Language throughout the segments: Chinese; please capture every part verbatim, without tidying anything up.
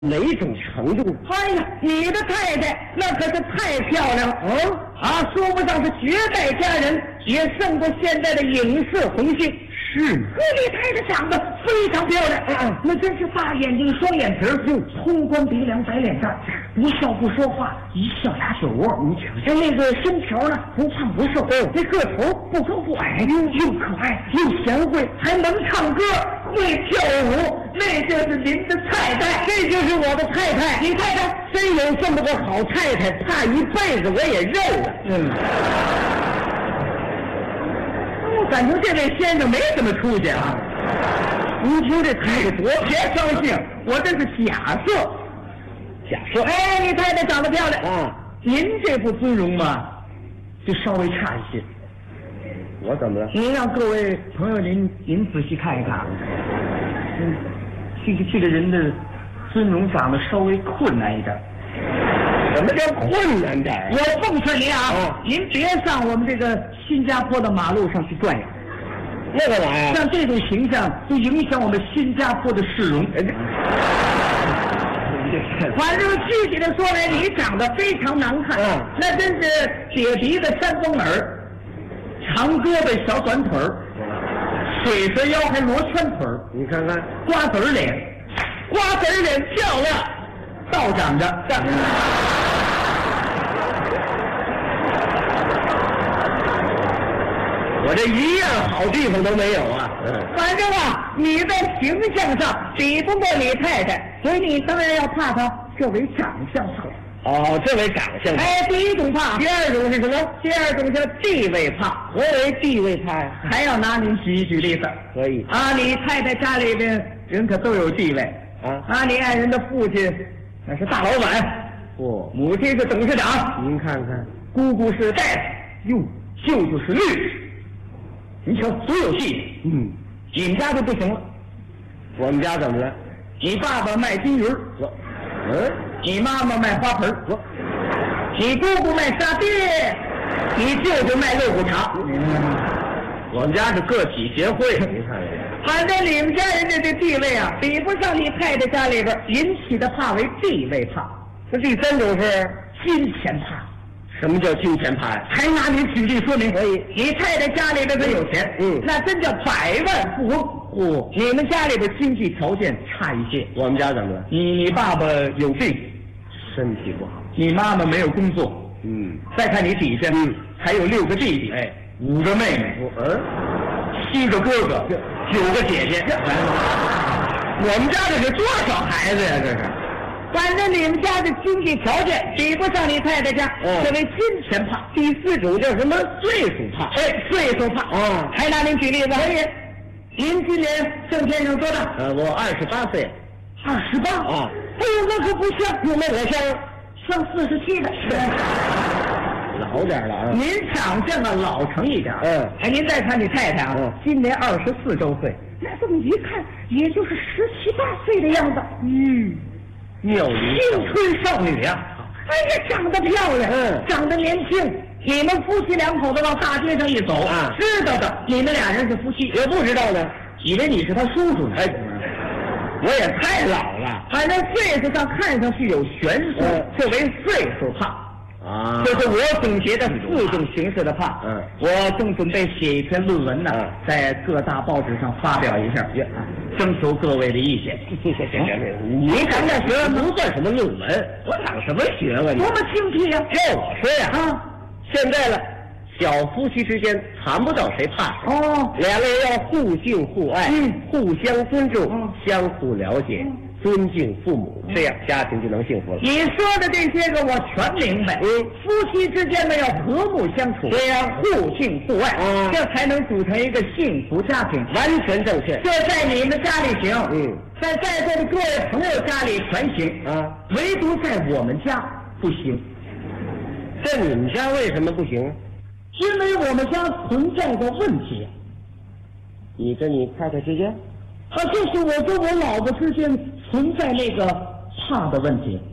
哪种程度？ 哎呀，你的太太那可是太漂亮了， 哦啊，说不上是绝代佳人，也胜过现在的影视红星。 是吗？ 可你太太长得非常漂亮， 啊啊那真是大眼睛、双眼皮，通关鼻梁、白脸蛋，不笑不说话，一笑俩酒窝。 你瞧瞧，那个身条呢，不胖不瘦， 嗯那个头不高不矮，又可爱又贤惠，还能唱歌，会跳舞，那就是您的太太， 这就是我的太太。 你太太真有这么个好太太，怕一辈子我也认了。 嗯。感情这位先生没什么出息啊！您听这太太多，别高兴，我这是假设。 假设， 哎，你太太长得漂亮啊， 您这副尊容嘛，就稍微差一些。 我怎么了？ 您让各位朋友您您仔细看一看，嗯，这个这个人的尊容长得稍微困难一点。 什么叫困难点？ 我奉劝您啊， 哦您别上我们这个新加坡的马路上去转悠。 那干嘛呀？ 像这种形象就影响我们新加坡的市容。 哎这反正具体的说来，你长得非常难看， 嗯那真是瘪鼻子山峰耳，长胳膊小短腿儿，水蛇腰还罗圈腿儿， 你看看， 瓜子儿脸，瓜子儿脸漂亮，倒长着。 我这一样好地方都没有啊。嗯， 反正啊，你在形象上比不过你太太，所以你当然要怕她这为长相怕。 哦，这为长相。 哎，第一种怕， 第二种是什么？ 第二种叫地位怕。 何为地位怕呀？ 还要拿您举一举例子可以啊！你太太家里边人可都有地位啊。 啊！你爱人的父亲那是大老板， 哦， 母亲是董事长， 您看看， 姑姑是大夫，哟，舅舅是律师。你瞧，多有地位。 嗯， 你们家就不行了， 我们家怎么了？ 你爸爸卖金鱼儿， 我，嗯， 你妈妈卖花盆儿， 我， 你姑姑卖沙爹，你舅舅卖肉骨茶。 我们家是个体协会。您看这， 反正你们家人家这地位啊，比不上你太太家里边，引起的怕为地位怕。 那第三种是金钱怕。 什么叫金钱怕呀？ 还拿你举例说明可以。你太太家里边可有钱， 嗯那真叫百万富翁。 哦， 你们家里边经济条件差一些。 我们家怎么了？ 你你爸爸有病， 身体不好。 你妈妈没有工作。 嗯， 再看你底下， 嗯还有六个弟弟， 哎， 五个妹妹， 我嗯， 七个哥哥，九个姐姐。 我们家这是多少孩子呀？这是。 反正你们家的经济条件比不上你太太家， 哦这为金钱怕。 第四种叫什么？岁数怕。 哎，岁数怕。 哦还拿您举例子？可以。您今年郑先生多大？ 呃，我二十八岁。 二十八。 啊， 哎呦，那可不像， 那我像像四十七的。 老点了啊。 您长相啊老成一点。 嗯哎，您再看你太太啊， 嗯今年二十四周岁，那这么一看，也就是十七八岁的样子。嗯。 妙龄青春少女啊！哎呀，长得漂亮， 嗯长得年轻。你们夫妻两口子往大街上一走， 啊知道的，你们俩人是夫妻。 我不知道呢。 以为你是他叔叔呢。 哎，我也太老了反正岁数上看上去有悬殊， 嗯这为岁数怕。 啊。 这是我总结的四种形式的怕。 嗯我正准备写一篇论文呢， 嗯在各大报纸上发表一下，征求各位的意见。 行行行行，你讲点学问不算什么论文，我长什么学问呢多？么精辟呀！ 要我说呀， 啊， 现在了，小夫妻之间谈不到谁怕谁， 哦， 两个人要互敬互爱， 嗯互相尊重， 嗯相互了解，尊敬父母，这样家庭就能幸福了。 你说的这些个我全明白。 嗯夫妻之间呢要和睦相处， 对呀互敬互爱， 嗯这才能组成一个幸福家庭。 完全正确。 这在你们家里行， 嗯， 在在座的各位朋友家里全行， 啊， 唯独在我们家不行， 在你们家为什么不行？ 因为我们家存在着问题。 你跟你太太之间？ 啊，就是我跟我老婆之间存在那个怕的问题。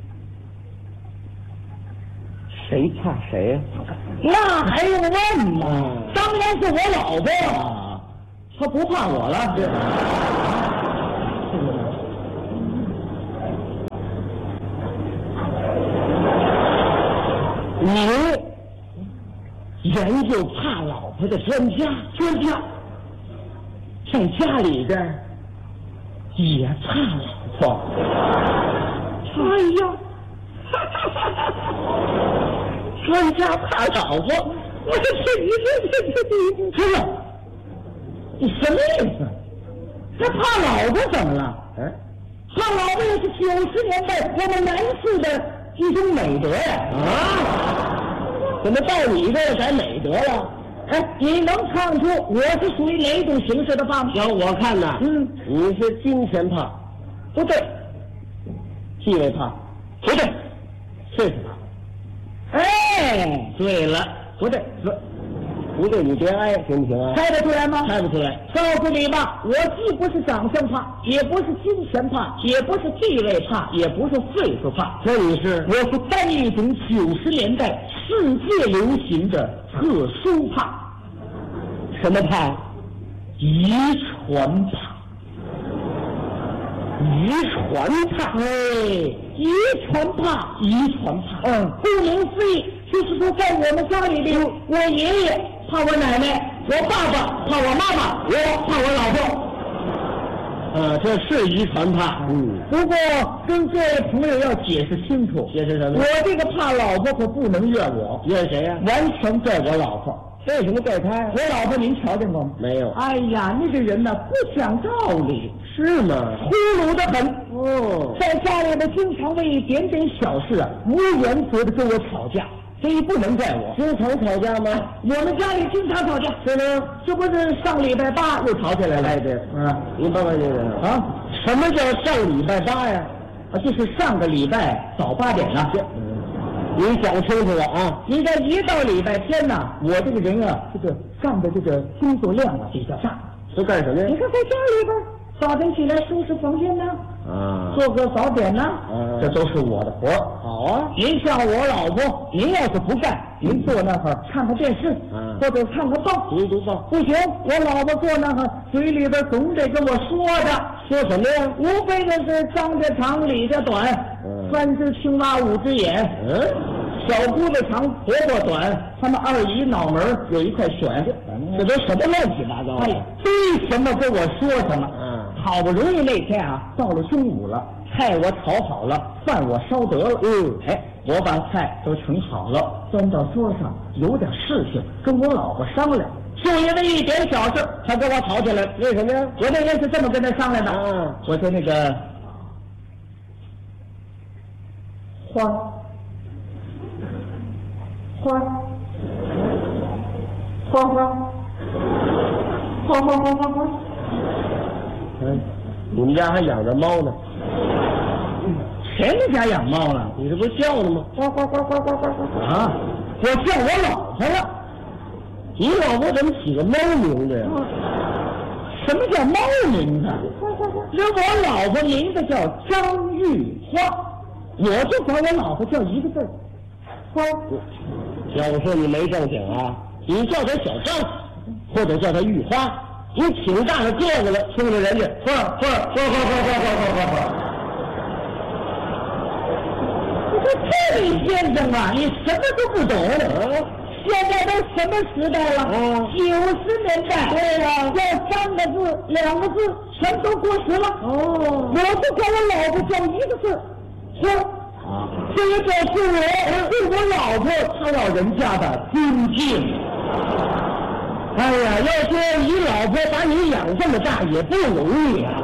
谁怕谁呀？ 那还用问吗？ 嗯当然是我老婆， 啊， 她不怕我了。 你研究怕老婆的专家，专家上家里边也怕老婆。哎呀，专家怕老婆，我这是你这这这这这这，你什么意思？他怕老婆怎么了？嗯，怕老婆也是九十年代我们男士的一种美德呀！啊，怎么到你这儿改美德了？哎，你能看出我是属于哪一种形式的怕吗？要我看呐，嗯，你是金钱怕，不对；地位怕，不对；岁数怕。哎，对了，不对，不。不对，你别挨，行不行啊？猜得出来吗？猜不出来。告诉你吧，我既不是长相怕，也不是金钱怕，也不是地位怕，也不是岁数怕。那你是？我是单一种九十年代世界流行的特殊怕。什么怕？遗传怕。遗传怕？哎，遗传怕，遗传怕。嗯，顾名思义，就是说在我们家里边，我爷爷怕我奶奶，我爸爸怕我妈妈，我怕我老婆。呃，这是遗传怕。嗯。不过跟各位朋友要解释清楚，解释什么？我这个怕老婆可不能怨我，怨谁呀、啊？完全怪我老婆。为什么怪他？我老婆您瞧见过吗？没有。哎呀，那个人呢不讲道理，是吗？粗鲁得很。哦，在家里呢，经常为一点点小事啊，无原则的跟我吵架。所以不能怪我。经常吵架吗？我们家里经常吵架。是吗？这不是上礼拜八又吵起来了？哎，对，啊，您帮帮这个啊，什么叫上礼拜八呀？啊，就是上个礼拜早八点呢。嗯，你讲清楚了啊！你这一到礼拜天呢，我这个人啊，这个干的这个工作量啊比较大。都干什么呀？你看在家里边，早晨起来收拾房间呢。啊，做个早点呢，啊，这都是我的活儿。好啊，您像我老婆，您要是不干，您坐那会儿看看电视，啊，或者看个报，读读报。不行，我老婆坐那会嘴里边总得跟我说着，说什么呀？无非就是张家长，李家短，嗯，三只青蛙五只眼，嗯，小姑子长，婆婆短，他们二姨脑门有一块旋，这都什么乱七八糟？哎，对什么跟我说什么？嗯。好不容易那天啊，到了中午了，菜我炒好了，饭我烧得了。嗯，哎，我把菜都盛好了，端到桌上，有点事情跟我老婆商量，就因为一点小事，她跟我吵起来。为什么呀？我那天是这么跟她商量的。嗯，我说那个花花花花花花花花花。嗯，你们家还养着猫呢？谁们家养猫呢？你这不叫呢吗？呱呱呱呱呱呱呱！啊，我叫我老婆了。你老婆怎么起个猫名字呀？什么叫猫名字？那我老婆名字叫张玉花，我就管我老婆叫一个字儿，花。要我说你没正经啊，你叫她小张，或者叫她玉花。你挺大的个子了，冲着人家，嚯嚯嚯嚯嚯嚯嚯嚯嚯！你说这位先生啊，你什么都不懂。嗯，现在都什么时代了？嗯，九十年代。对呀、啊，要三个字、两个字，全都过时了。哦，我就管我老婆叫一个字，嚯！啊，这也表示我对我老婆她老人家的尊敬。哎呀，要说你老婆把你养这么大也不容易啊！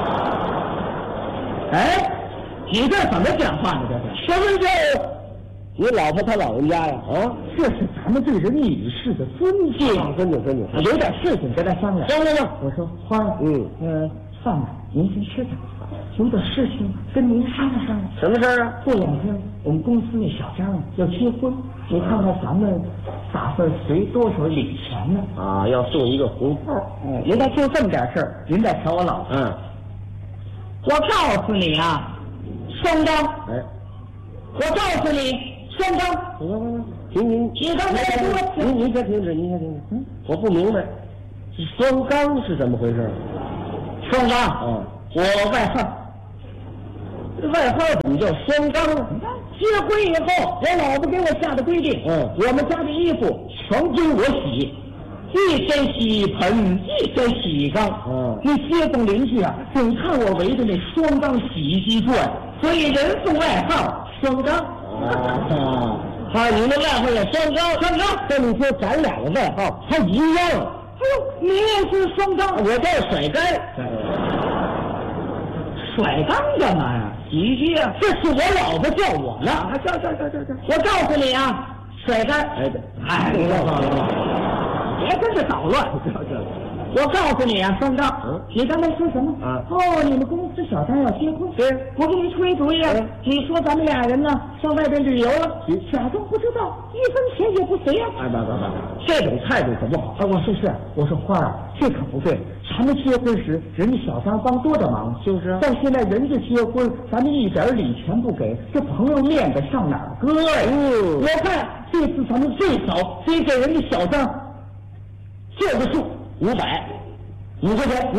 哎，你这怎么讲话呢？这是什么叫你老婆她老人家呀？啊，这是咱们对人女士的尊敬。尊敬尊敬，有点事情跟他商量。商量吧。我说花儿，嗯，呃，饭呢，您先吃着。有点事情跟您商量商量。什么事儿啊？过两天我们公司那小张要结婚，你看看咱们打算随多少礼钱呢？啊，要送一个红包。嗯，人家就这么点事儿，您再瞧我老婆。嗯，我告诉你啊，双张。哎，我告诉你，双张。行行行，停您，你刚才说，您您先停止，您先停止。嗯，我不明白，双钢是怎么回事？双钢。嗯，我外号。 外号怎么叫双缸？结婚以后，我老婆给我下的规定，嗯，我们家的衣服全归我洗，一天洗一盆，一天洗一缸。嗯，那街坊邻居啊，总看我围着那双缸洗衣机转，所以人送外号双缸。啊，啊，你的外号叫双缸，双缸。那你说咱俩的外号还一样？哎呦，你也是双缸，我叫甩竿。甩缸干嘛呀？洗衣机啊，这是我老婆叫我呢。啊，叫叫叫叫叫！我告诉你啊，甩竿。哎，哎，你告诉我，别跟着捣乱。叫叫。我告诉你啊，双刚，嗯，你刚才说什么？啊，哦，你们公司小张要结婚，对，我给你出一主意啊。你说咱们俩人呢上外边旅游了，假装不知道，一分钱也不随呀。哎，不不不，这种态度可不好。啊，我说是，我说花儿，这可不对。咱们结婚时，人家小张帮多大忙，就是。但现在人家结婚，咱们一点礼钱不给，这朋友面子上哪儿搁呀？嗯，我看这次咱们最少得给人家小张做个数。五百，五块钱，五，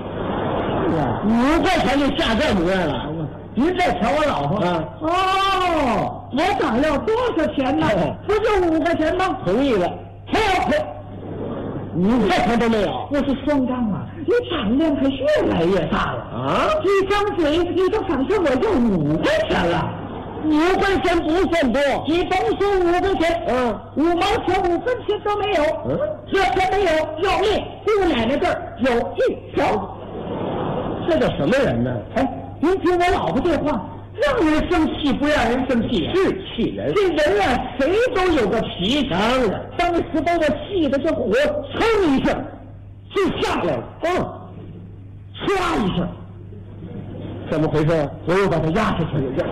五块钱就下这模样了。您再瞧我老婆啊！哦，我想要多少钱呢？不就五块钱吗？同意了，没有，没，五块钱都没有。我是双张啊，你胆量可越来越大了啊！一张嘴你都想着我要五块钱了。五块钱不算多，你甭说五块钱，嗯，五毛钱、五分钱都没有，嗯，这钱没有要命。姑奶奶这儿有一条，这叫什么人呢？哎，您听我老婆这话，让人生气不让人生气，是气人。这人啊，谁都有个脾气。当然，当时把我气的这火噌一下就下来了，嗯，唰一下。怎么回事？我又把他压下去了。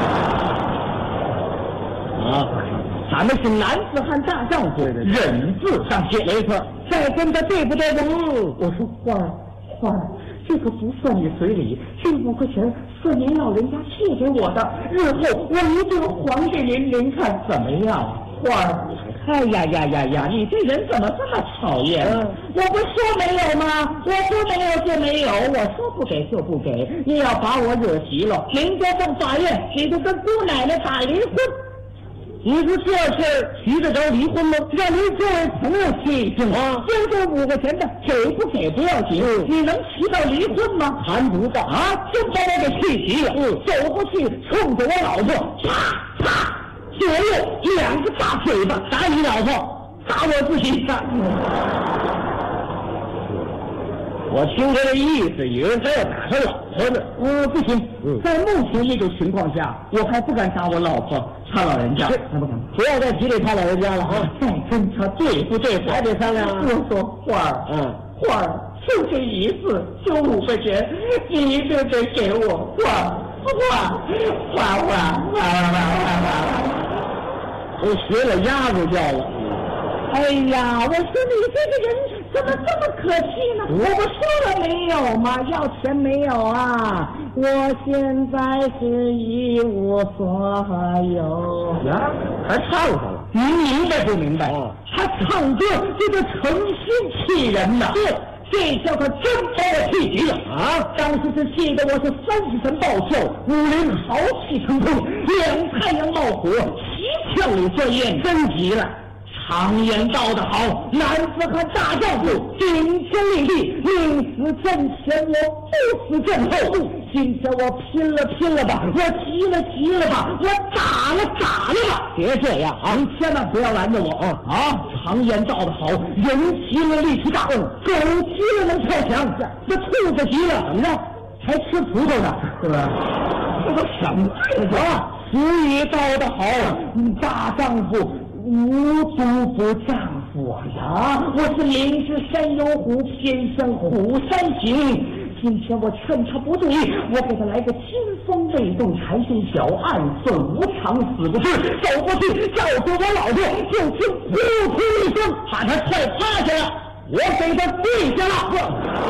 啊，咱们是男子汉大丈夫，忍字上写，没错。再跟他对不对？嗯，我说花儿，花儿，这个不算你随礼，这五块钱算您老人家借给我的，日后我一定还给您，您看怎么样？花儿，哎呀呀呀呀！你这人怎么这么讨厌？嗯，我不说没有吗？我说没有就没有，我说不给就不给。你要把我惹急了，明天上法院，你就跟姑奶奶打离婚。你说这事儿提得着离婚吗？让您作为朋友提一听啊，就这五块钱的，给不给不要紧，嗯，你能提到离婚吗？谈不到啊！真把我给气急了，嗯，走过去冲着我老婆，啪啪。左右两个大嘴巴打你老婆，打我自己打。我听他的意思，以为他要打他老婆呢。嗯，不行，嗯，在目前这种情况下，我还不敢打我老婆，他老人家，还不敢，不要再提这他老人家了啊！再跟他对付对付，还得商量啊。我说花儿，嗯，花儿，就这一次，就五块钱，你一定得给我，花儿。花花花花花花花，都学了鸭子叫了。哎呀，我说你这个人怎么这么可气呢？我不说了没有吗？要钱没有啊？我现在是一无所有。呀，还唱上了？您明白不明白？哦，他唱歌这个诚心气人呐。是。这下可真把我气急了啊！当时是气得我是三十神暴跳，五灵豪气腾腾，两太阳冒火，七窍里钻烟，真急了。常言道得好，男子汉大丈夫，顶天立地，宁死阵前，我不死阵后。今天我拼了拼了吧，我急了急了吧，我打了打了吧。别这样啊！你千万不要拦着我啊！啊！常言道得好，人急了力气大，狗急了能跳墙。这兔子急了怎么着？还吃葡萄呢，是吧？这都什么啊？俗语道得好，大丈夫无毒不丈夫啊！我是明知山有虎，偏向虎山行。今天我劝他不对，我给他来个金风未动财神小，暗算无常死不是。走过去叫住我老婆，就听呼呼一声，把他踹趴下了，我给他跪下了。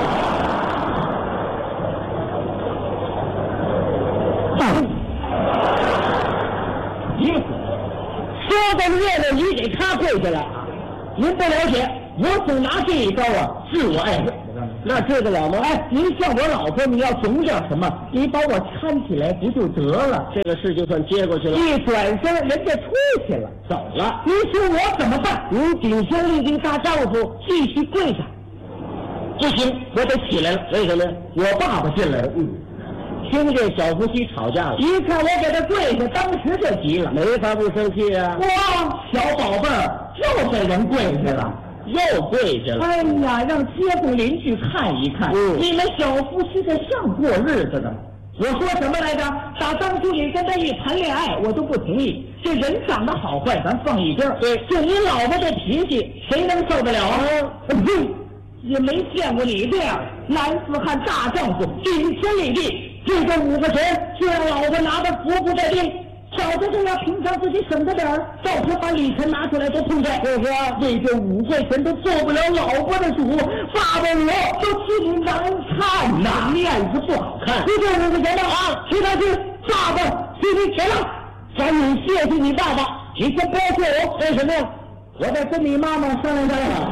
你说的热闹，你给他跪下了。您不了解，我总拿这一招啊治我爱人。 那治得了吗？哎，您像我老婆，你要懂点什么？你把我搀起来不就得了？这个事就算接过去了。一转身，人家出去了，走了。您说我怎么办？您顶天立地大丈夫，继续跪下。不行，我得起来了。为什么？我爸爸进来了。嗯。听见小夫妻吵架了，一看我给他跪下，当时就急了，没法不生气啊！哇，小宝贝儿又给人跪下了，又跪下了！哎呀，让街坊邻居看一看，嗯、你们小夫妻这像过日子的。我说什么来着？打当初你跟他一谈恋爱，我都不同意。这人长得好坏，咱放一边。对，就你老婆这脾气，谁能受得了啊？嗯，也没见过你这样男子汉大丈夫，顶天立地。就这五个钱，就让老婆拿的服服待定。小子这样平常自己省着点儿，到时候把礼钱拿出来都痛快。我说为这五块钱都做不了老婆的主，爸爸我都替你难看呐，面子不好看。就这五个钱吧啊，其他去，爸爸替你钱了，赶紧谢谢你爸爸。你先不要谢我，为什么呀？我得跟你妈妈商量商量。